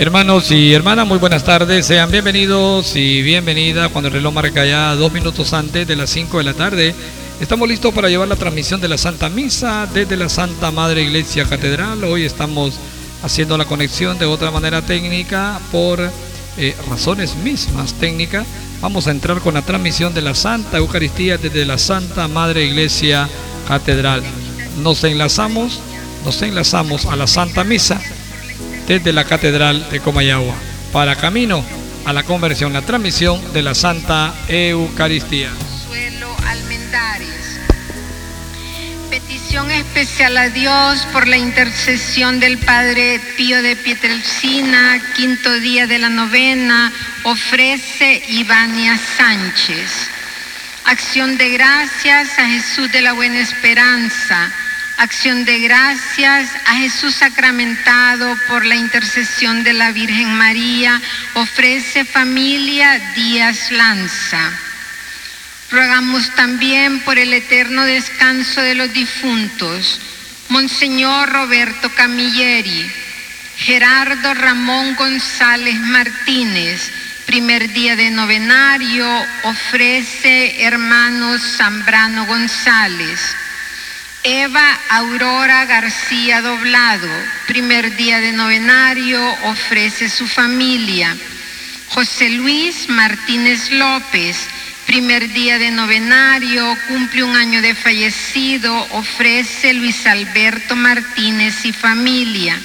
Hermanos y hermanas, muy buenas tardes, sean bienvenidos y bienvenidas. Cuando el reloj marca ya 2 minutos antes de las 5 de la tarde, estamos listos para llevar la transmisión de la Santa Misa desde la Santa Madre Iglesia Catedral. Hoy estamos haciendo la conexión de otra manera técnica por razones mismas técnicas. Vamos a entrar con la transmisión de la Santa Eucaristía desde la Santa Madre Iglesia Catedral. Nos enlazamos a la Santa Misa desde la Catedral de Comayagua, para camino a la conversión, la transmisión de la Santa Eucaristía. Consuelo Almendares. Petición especial a Dios por la intercesión del Padre Pío de Pietrelcina, quinto día de la novena, ofrece Ivania Sánchez. Acción de gracias a Jesús de la Buena Esperanza. Acción de gracias a Jesús sacramentado por la intercesión de la Virgen María, ofrece familia Díaz Lanza. Rogamos también por el eterno descanso de los difuntos, Monseñor Roberto Camilleri, Gerardo Ramón González Martínez, primer día de novenario, ofrece hermanos Zambrano González. Eva Aurora García Doblado, primer día de novenario, ofrece su familia. José Luis Martínez López, primer día de novenario, cumple 1 año de fallecido, ofrece Luis Alberto Martínez y familia.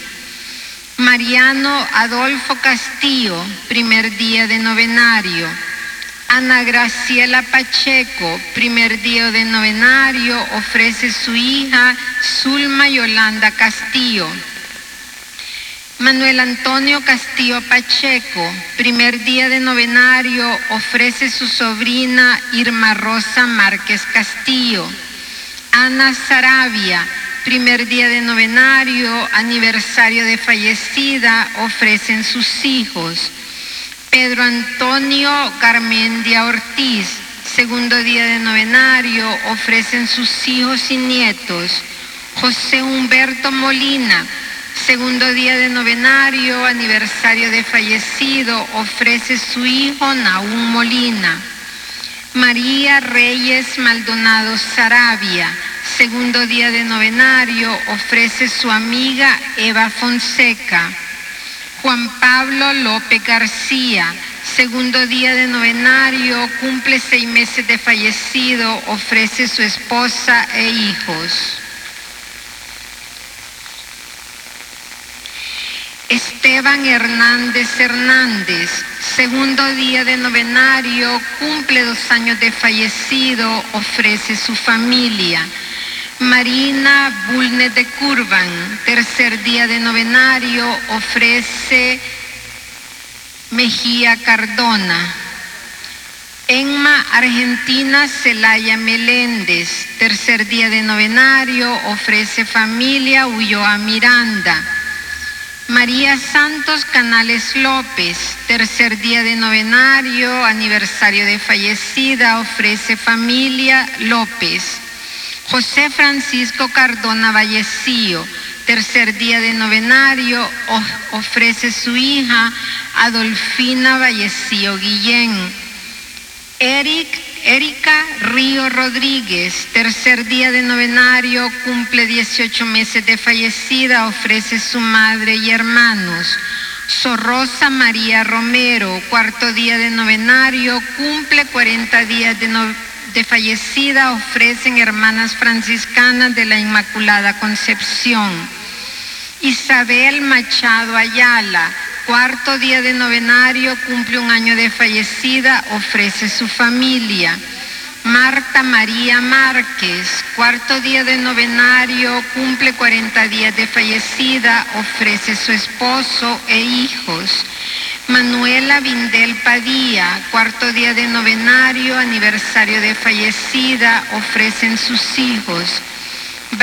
Mariano Adolfo Castillo, primer día de novenario. Ana Graciela Pacheco, primer día de novenario, ofrece su hija Zulma Yolanda Castillo. Manuel Antonio Castillo Pacheco, primer día de novenario, ofrece su sobrina Irma Rosa Márquez Castillo. Ana Sarabia, primer día de novenario, aniversario de fallecida, ofrecen sus hijos. Pedro Antonio Garmendia Ortiz, segundo día de novenario, ofrecen sus hijos y nietos. José Humberto Molina, segundo día de novenario, aniversario de fallecido, ofrece su hijo Nahum Molina. María Reyes Maldonado Sarabia, segundo día de novenario, ofrece su amiga Eva Fonseca. Juan Pablo López García, segundo día de novenario, cumple 6 meses de fallecido, ofrece su esposa e hijos. Esteban Hernández Hernández, segundo día de novenario, cumple 2 años de fallecido, ofrece su familia. Marina Bulnes de Curvan, tercer día de novenario, ofrece Mejía Cardona. Enma Argentina Celaya Meléndez, tercer día de novenario, ofrece familia Ulloa Miranda. María Santos Canales López, tercer día de novenario, aniversario de fallecida, ofrece familia López. José Francisco Cardona Vallecillo, tercer día de novenario, ofrece su hija Adolfina Vallecillo Guillén. Erika Río Rodríguez, tercer día de novenario, cumple 18 meses de fallecida, ofrece su madre y hermanos. Sorrosa María Romero, cuarto día de novenario, cumple 40 días de fallecida, ofrecen hermanas franciscanas de la Inmaculada Concepción. Isabel Machado Ayala, cuarto día de novenario, cumple 1 año de fallecida, ofrece su familia. Marta María Márquez, cuarto día de novenario, cumple 40 días de fallecida, ofrece su esposo e hijos. Manuela Vindel Padilla, cuarto día de novenario, aniversario de fallecida, ofrecen sus hijos.